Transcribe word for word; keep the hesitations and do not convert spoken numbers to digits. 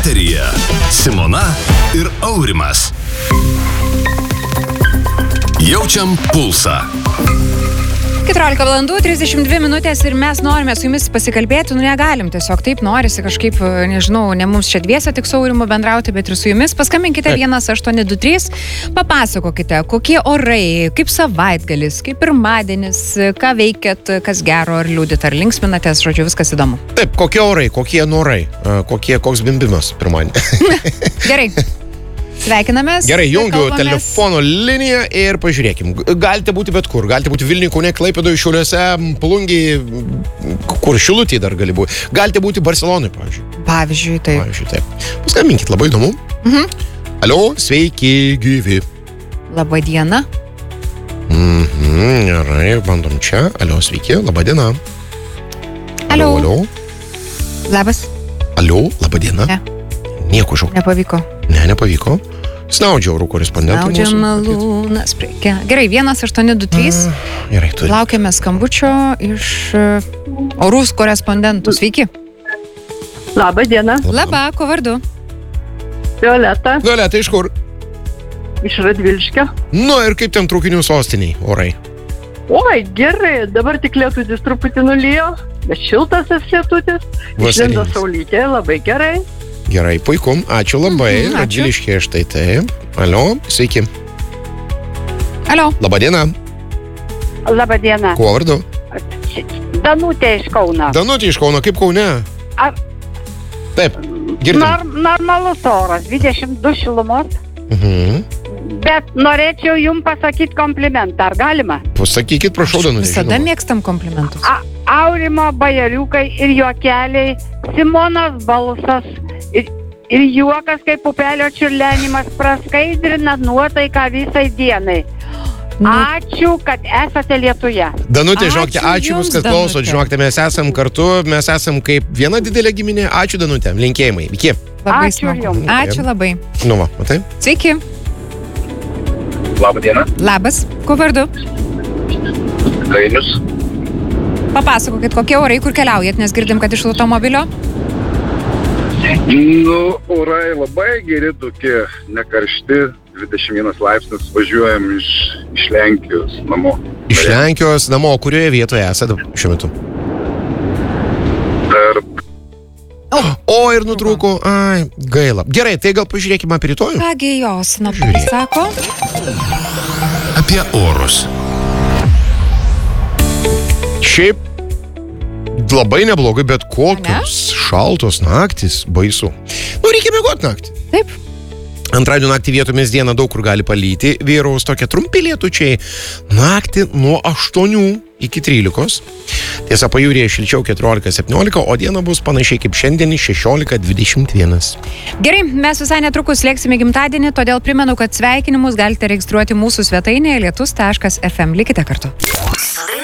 Eteryje Simona ir Aurimas. Jaučiam pulsą. keturiolika valandų trisdešimt dvi minutės ir mes norime su jumis pasikalbėti, nu negalim, tiesiog taip norisi kažkaip, nežinau, ne mums čia dviese tik su Aurimu bendrauti, bet ir su jumis. Paskambinkite vienas aštuoni du trys, papasakokite, kokie orai, kaip savaitgalis, kaip pirmadienis, ką veikiat, kas gero, ar liūdit, ar linksminatės, žodžiu, viskas įdomu. Taip, kokie orai, kokie norai, kokie, koks bimbimas pirmadienį. Gerai. Sveikinamės. Gerai, jungiu telefono liniją ir pažiūrėkim. Galite būti bet kur. Galite būti Vilniuje, Kaune, Klaipėdoje, Šiauliuose, Plungėje, kur Šilutėje dar gali būti. Galite būti Barcelonoje, pavyzdžiui. Pavyzdžiui, taip. Pavyzdžiui, taip. Paskambinkit, labai įdomu. Mhm. Alio, sveiki, gyvi. Labą dieną. Mhm, gerai, bandom čia. Alio, sveiki, labą dieną. Alio. Alio. Labas. Alio, labą dieną. Ne. Nieko šau. Nepavyko. Ne, nepavyko. Snaudžia orų korespondentų. Snaudžia malūnas prie. Gerai, vienas aštuoni du trys. Gerai, turi. Laukiame skambučio iš orų korespondentų. Sveiki. Labą dieną. Labą, ko vardu? Violeta. Violeta, iš kur? Iš Radviliškio. Nu ir kaip ten traukinių sostiniai orai? Oi, gerai. Dabar tik lietutis truputį nulijo. Bet šiltas tas lietutis. Išlindo saulytė, labai gerai. Gerai, puiku. Ačiū labai. Mhm, ačiū. Radviliškė štai taip. Alio, sveiki. Alio. Labą dieną. Labą dieną. Kuo vardu? Danutė iš Kauno. Danutė iš Kauno, kaip Kaune? Ar... Taip, girdim. Norm, normalus oras, dvidešimt du šilumos. Mhm. Bet norėčiau jums pasakyti komplimentą. Ar galima? Pasakykit, prašau, Danutė. Visada mėgstam komplimentus. A, Aurimo bajeriukai ir juokeliai, Simonos balsas ir, ir juokas kaip upelio čiurlenimas praskaidrina nuotaiką visai dienai. Ačiū, kad esate Lietuje. Danutė, žinokite, Ačiū ačiū jums, Jums, kad Danutė. klausot. Žinokite, mes esam kartu, mes esam kaip viena didelė giminė. Ačiū, Danutė. Linkėjimai. Iki. Labai Ačiū smagu. jums. Ačiū labai. Nu va, matai? Sveiki. Labą dieną. Labas. Ko vardu? Dainius. Papasakokit, kokie orai, kur keliaujat, nes girdim, kad iš automobilio. Nu, orai labai geri tokie, nekaršti, dvidešimt vienas laipsnis, važiuojam iš, iš Lenkijos namo. Iš Lenkijos namo, kurioje vietoje esate šiuo metu? Tarp. O, ir nutrūko. Ai, gaila. Gerai, tai gal pažiūrėkime apie rytojų? Kągi jos, na, pasako. Apie orus. Šiaip labai neblogai, bet kokios šaltos naktis, baisu. Nu, reikia miegoti naktį. Taip. Antradienio naktį vietomis dieną daug kur gali palyti, vyraus tokie trumpi lietučiai. Naktį nuo aštuonių iki trylikos. Tiesa, pajūryje šilčiau keturiolika septyniolika, o diena bus panašiai kaip šiandien šešiolika dvidešimt vienas. Gerai, mes visai netrukus lėksime gimtadienį, todėl primenu, kad sveikinimus galite registruoti mūsų svetainėje lietus taškas ef em. Likite kartu.